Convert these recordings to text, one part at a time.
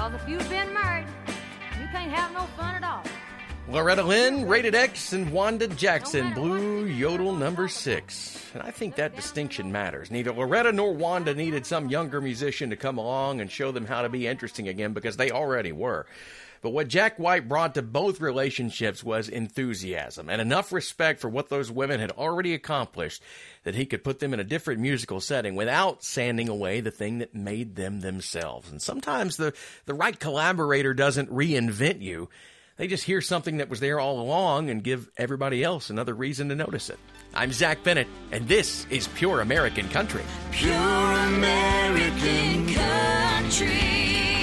'Cause if you've been married, you can't have no fun at all. Loretta Lynn, Rated X, and Wanda Jackson, Blue Yodel number 6. And I think that distinction matters. Neither Loretta nor Wanda needed some younger musician to come along and show them how to be interesting again, because they already were. But what Jack White brought to both relationships was enthusiasm and enough respect for what those women had already accomplished that he could put them in a different musical setting without sanding away the thing that made them themselves. And sometimes the right collaborator doesn't reinvent you. They just hear something that was there all along and give everybody else another reason to notice it. I'm Zach Bennett, and this is Pure American Country. Pure American Country.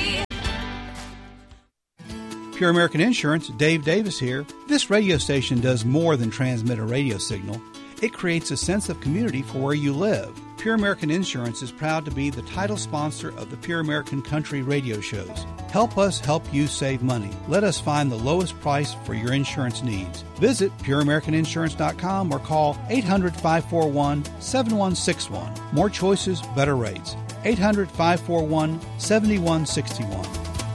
Pure American Insurance, Dave Davis here. This radio station does more than transmit a radio signal. It creates a sense of community for where you live. Pure American Insurance is proud to be the title sponsor of the Pure American Country radio shows. Help us help you save money. Let us find the lowest price for your insurance needs. Visit pureamericaninsurance.com or call 800-541-7161. More choices, better rates. 800-541-7161.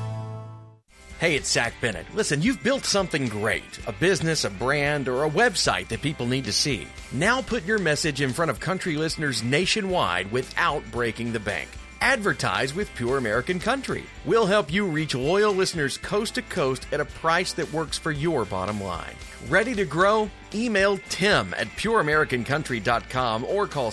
Hey, it's Zach Bennett. Listen, you've built something great, a business, a brand, or a website that people need to see. Now put your message in front of country listeners nationwide without breaking the bank. Advertise with Pure American Country. We'll help you reach loyal listeners coast to coast at a price that works for your bottom line. Ready to grow? Email Tim at pureamericancountry.com or call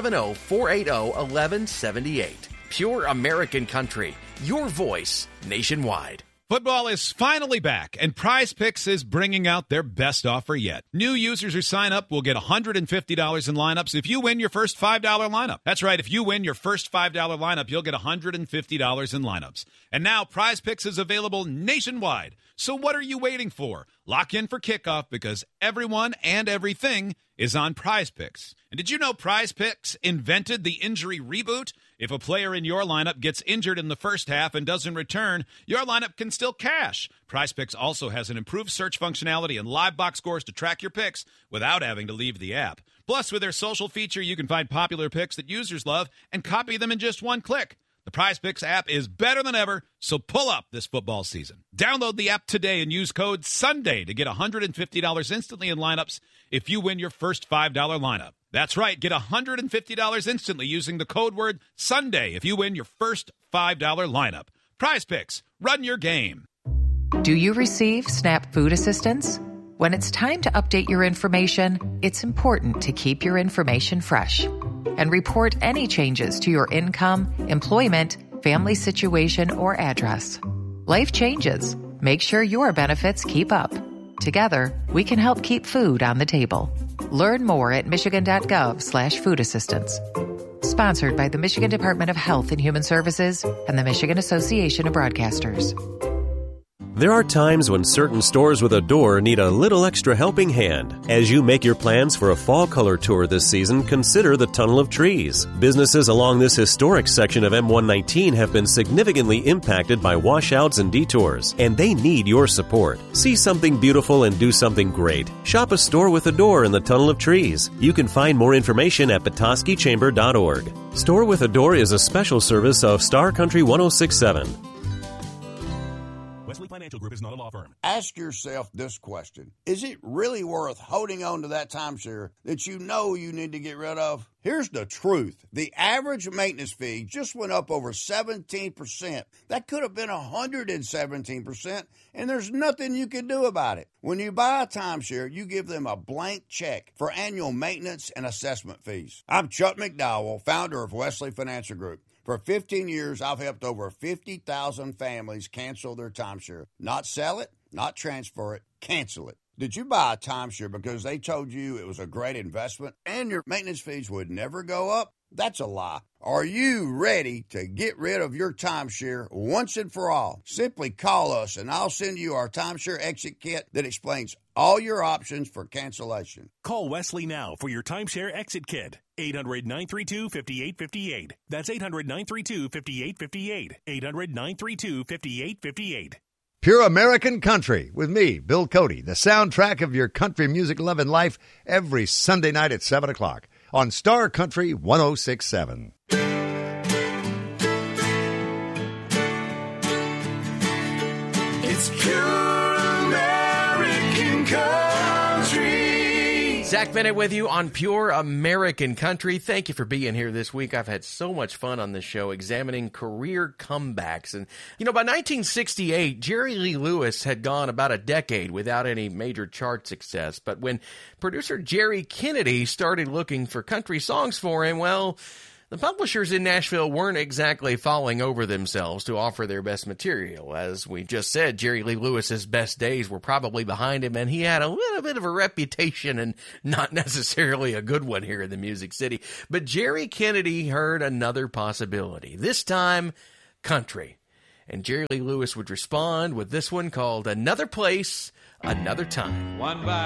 770-480-1178. Pure American Country, your voice nationwide. Football is finally back, and Prize Picks is bringing out their best offer yet. New users who sign up will get $150 in lineups if you win your first $5 lineup. That's right, if you win your first $5 lineup, you'll get $150 in lineups. And now Prize Picks is available nationwide. So what are you waiting for? Lock in for kickoff because everyone and everything is on Prize Picks. And did you know Prize Picks invented the injury reboot? If a player in your lineup gets injured in the first half and doesn't return, your lineup can still cash. Prize Picks also has an improved search functionality and live box scores to track your picks without having to leave the app. Plus, with their social feature, you can find popular picks that users love and copy them in just one click. The Prize Picks app is better than ever, so pull up this football season. Download the app today and use code SUNDAY to get $150 instantly in lineups if you win your first $5 lineup. That's right, get $150 instantly using the code word SUNDAY if you win your first $5 lineup. Prize Picks, run your game. Do you receive SNAP food assistance? When it's time to update your information, it's important to keep your information fresh and report any changes to your income, employment, family situation, or address. Life changes. Make sure your benefits keep up. Together, we can help keep food on the table. Learn more at michigan.gov/food assistance. Sponsored by the Michigan Department of Health and Human Services and the Michigan Association of Broadcasters. There are times when certain stores with a door need a little extra helping hand. As you make your plans for a fall color tour this season, consider the Tunnel of Trees. Businesses along this historic section of M119 have been significantly impacted by washouts and detours, and they need your support. See something beautiful and do something great. Shop a store with a door in the Tunnel of Trees. You can find more information at petoskeychamber.org. Store with a Door is a special service of Star Country 106.7. Wesley Financial Group is not a law firm. Ask yourself this question. Is it really worth holding on to that timeshare that you know you need to get rid of? Here's the truth. The average maintenance fee just went up over 17%. That could have been 117%, and there's nothing you can do about it. When you buy a timeshare, you give them a blank check for annual maintenance and assessment fees. I'm Chuck McDowell, founder of Wesley Financial Group. For 15 years, I've helped over 50,000 families cancel their timeshare. Not sell it, not transfer it, cancel it. Did you buy a timeshare because they told you it was a great investment and your maintenance fees would never go up? That's a lie. Are you ready to get rid of your timeshare once and for all? Simply call us and I'll send you our timeshare exit kit that explains all your options for cancellation. Call Wesley now for your timeshare exit kit. 800-932-5858. That's 800-932-5858. 800-932-5858. Pure American Country with me, Bill Cody, the soundtrack of your country music loving life every Sunday night at 7 o'clock on Star Country 106.7. It's pure American country. Zach Bennett with you on Pure American Country. Thank you for being here this week. I've had so much fun on this show examining career comebacks. And, you know, by 1968, Jerry Lee Lewis had gone about a decade without any major chart success. But when producer Jerry Kennedy started looking for country songs for him, well, the publishers in Nashville weren't exactly falling over themselves to offer their best material. As we just said, Jerry Lee Lewis's best days were probably behind him, and he had a little bit of a reputation, and not necessarily a good one here in the Music City. But Jerry Kennedy heard another possibility, this time country. And Jerry Lee Lewis would respond with this one called Another Place, Another Time. One by